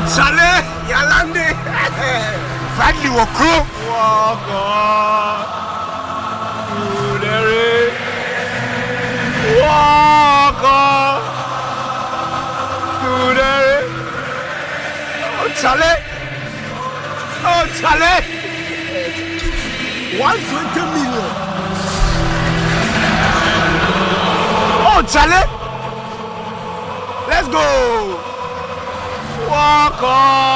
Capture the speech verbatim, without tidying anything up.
Chale, Yalande. Bradley Wokro. Walk on. Udere. Walk on. Udere. Oh, Chale. Oh, Chale. one hundred twenty million. Oh, Chale. Let's go. Walk on.